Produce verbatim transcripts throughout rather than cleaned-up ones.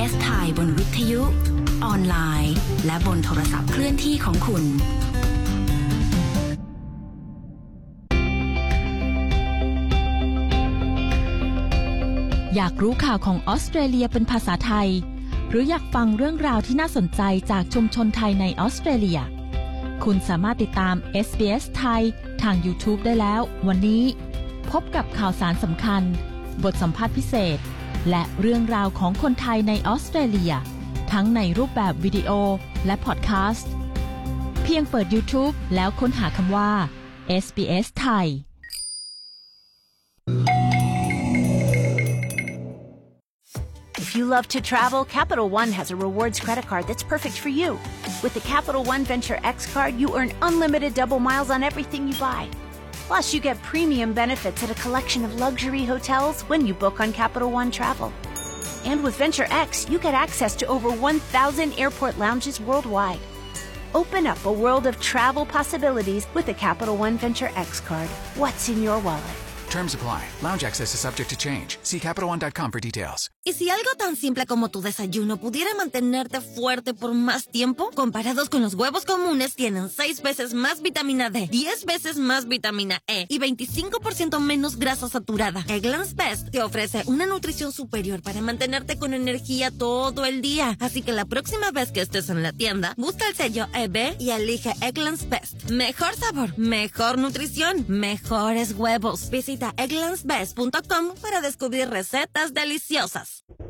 ส ไทยบนวิทยุออนไลน์และบนโทรศัพท์เคลื่อนที่ของคุณอยากรู้ข่าวของออสเตรเลียเป็นภาษาไทยหรืออยากฟังเรื่องราวที่น่าสนใจจากชุมชนไทยในออสเตรเลียคุณสามารถติดตาม เอส บี เอส ไทยทาง YouTube ได้แล้ววันนี้พบกับข่าวสารสำคัญบทสัมภาษณ์พิเศษและเรื่องราวของคนไทยในออสเตรเลียทั้งในรูปแบบวิดีโอและพอดแคสต์เพียงเปิด YouTube แล้วค้นหาคำว่า เอส บี เอส ไทย If you love to travel, Capital One has a rewards credit card that's perfect for you. With the Capital One Venture X card, you earn unlimited double miles on everything you buy. Plus, you get premium benefits at a collection of luxury hotels when you book on Capital One Travel. And with Venture X, you get access to over one thousand airport lounges worldwide. Open up a world of travel possibilities with the Capital One Venture X card. What's in your wallet?Terms apply. Lounge access is subject to change. See Capital One dot com for details. ¿Y si algo tan simple como tu desayuno pudiera mantenerte fuerte por más tiempo? Comparados con los huevos comunes, tienen seis veces más vitamina D, diez veces más vitamina E y veinticinco por ciento menos grasa saturada. Eggland's Best te ofrece una nutrición superior para mantenerte con energía todo el día. Así que la próxima vez que estés en la tienda, busca el sello E B y elige Eggland's Best. Mejor sabor, mejor nutrición, mejores huevos. Visita egglands best punto com para descubrir recetas deliciosas.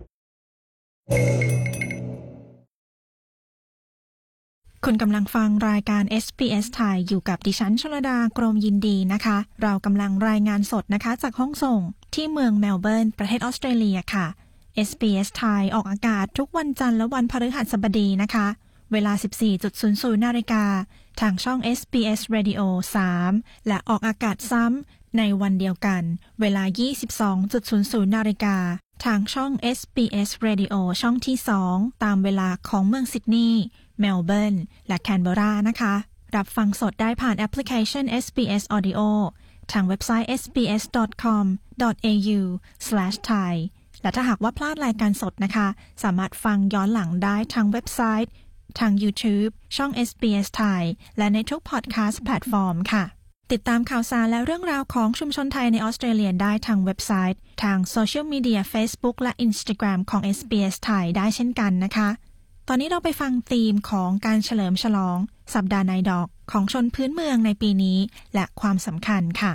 คุณกำลังฟังรายการ เอส บี เอส ไทยอยู่กับดิฉันชลดากรมยินดีนะคะเรากำลังรายงานสดนะคะจากห้องส่งที่เมืองเมลเบิร์นประเทศออสเตรเลียค่ะ เอส บี เอส ไทยออกอากาศทุกวันจันทร์และวันพฤหัสบดีนะคะเวลา สิบสี่นาฬิกา นทางช่อง เอส บี เอส Radio สาม และออกอากาศซ้ำในวันเดียวกันเวลา ยี่สิบสองนาฬิกา นทางช่อง เอส บี เอส Radio ช่องที่สองตามเวลาของเมืองซิดนีย์เมลเบิร์นและแคนเบอรานะคะรับฟังสดได้ผ่านแอปพลิเคชัน เอส บี เอส Audio ทางเว็บไซต์ เอส บี เอส ดอท คอม ดอท เอ ยู สแลช ไทย และถ้าหากว่าพลาดรายการสดนะคะสามารถฟังย้อนหลังได้ทางเว็บไซต์ทาง YouTube ช่อง เอส บี เอส ไทยและในทุกพอดแคสต์แพลตฟอร์มค่ะติดตามข่าวสารและเรื่องราวของชุมชนไทยในออสเตรเลียได้ทางเว็บไซต์ทางโซเชียลมีเดีย Facebook และ Instagram ของ เอส บี เอส ไทยได้เช่นกันนะคะตอนนี้เราไปฟังธีมของการเฉลิมฉลองสัปดาห์นายดอกของชนพื้นเมืองในปีนี้และความสำคัญค่ะ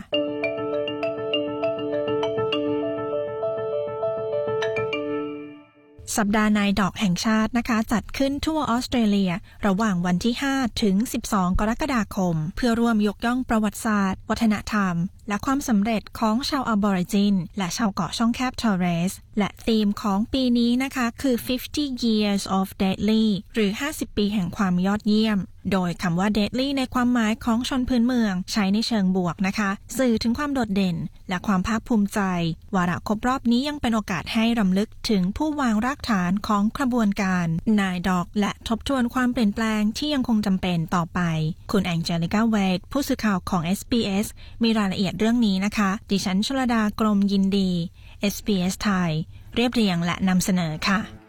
สัปดาห์นายดอกแห่งชาตินะคะจัดขึ้นทั่วออสเตรเลียระหว่างวันที่ห้าถึงสิบสองกรกฎาคมเพื่อร่วมยกย่องประวัติศาสตร์วัฒนธรรมและความสำเร็จของชาวออบอริจินและชาวเกาะช่องแคบทอร์เรสและธีมของปีนี้นะคะคือ fifty years of Deadly หรือห้าสิบปีแห่งความยอดเยี่ยมโดยคำว่า Deadly ในความหมายของชนพื้นเมืองใช้ในเชิงบวกนะคะสื่อถึงความโดดเด่นและความภาคภูมิใจวาระครบรอบนี้ยังเป็นโอกาสให้รำลึกถึงผู้วางรากฐานของกระบวนการนายดอกและทบทวนความเปลี่ยนแปลงที่ยังคงจำเป็นต่อไปคุณแองเจลิก้าเวดผู้สื่อข่าวของ เอส บี เอส มีรายละเอียดเรื่องนี้นะคะดิฉันชลดากรมยินดี เอส บี เอส ไทยเรียบเรียงและนำเสนอค่ะ